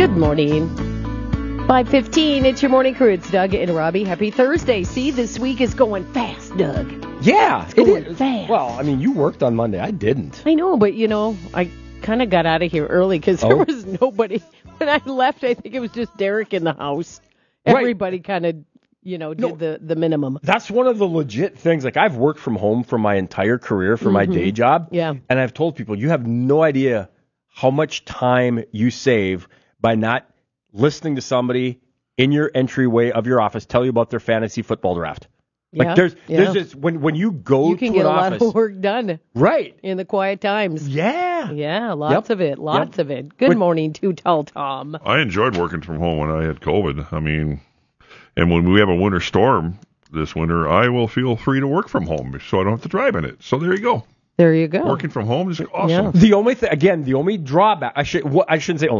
Good morning. 5:15, it's your morning crew. It's Doug and Robbie. Happy Thursday. See, this week is going fast, Doug. Yeah, it's going fast. Well, I mean, you worked on Monday. I didn't. I know, but, I kind of got out of here early because there was nobody. When I left, I think it was just Derek in the house. Everybody kind of, did the minimum. That's one of the legit things. Like, I've worked from home for my entire career for my day job. Yeah. And I've told people, you have no idea how much time you save by not listening to somebody in your entryway of your office tell you about their fantasy football draft. Like there's just when you go you can to get an a lot office, of work done right in the quiet times. Yeah, lots of it. Good morning, Too Tall Tom. I enjoyed working from home when I had COVID. I mean, and when we have a winter storm this winter, I will feel free to work from home, so I don't have to drive in it. So there you go. There you go. Working from home is awesome. The only drawback, I shouldn't say only.